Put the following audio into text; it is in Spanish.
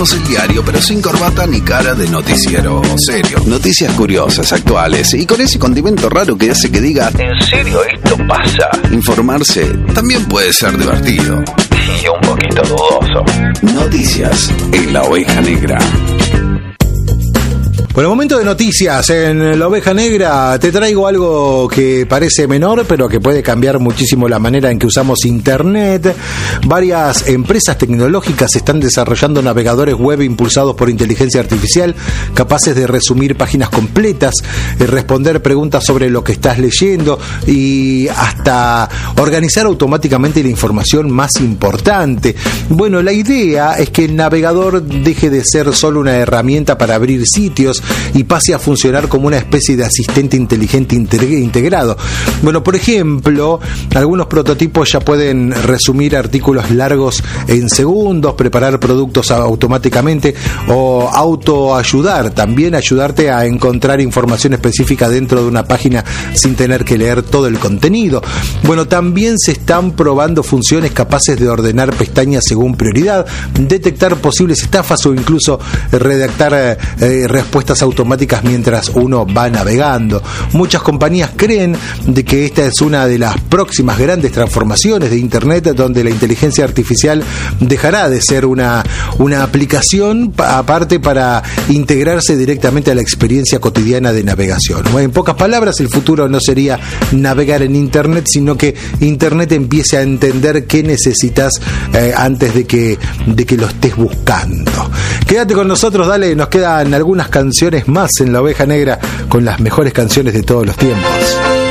Somos el diario, pero sin corbata ni cara de noticiero serio. Noticias curiosas, actuales y con ese condimento raro que hace que diga ¿en serio esto pasa? Informarse también puede ser divertido y un poquito dudoso. Noticias en La Oveja Negra. Bueno, momento de noticias en La Oveja Negra. Te traigo algo que parece menor, pero que puede cambiar muchísimo la manera en que usamos Internet. Varias empresas tecnológicas están desarrollando navegadores web impulsados por inteligencia artificial, capaces de resumir páginas completas, responder preguntas sobre lo que estás leyendo y hasta organizar automáticamente la información más importante. Bueno, la idea es que el navegador deje de ser solo una herramienta para abrir sitios y pase a funcionar como una especie de asistente inteligente integrado. Bueno, por ejemplo, algunos prototipos ya pueden resumir artículos largos en segundos, preparar productos automáticamente o autoayudar, también ayudarte a encontrar información específica dentro de una página sin tener que leer todo el contenido. Bueno, también se están probando funciones capaces de ordenar pestañas según prioridad, detectar posibles estafas o incluso redactar respuestas automáticas mientras uno va navegando. Muchas compañías creen de que esta es una de las próximas grandes transformaciones de Internet, donde la inteligencia artificial dejará de ser una aplicación aparte para integrarse directamente a la experiencia cotidiana de navegación. En pocas palabras, el futuro no sería navegar en Internet, sino que Internet empiece a entender qué necesitas antes de que lo estés buscando. Quédate con nosotros, dale, nos quedan algunas canciones más en La Oveja Negra con las mejores canciones de todos los tiempos.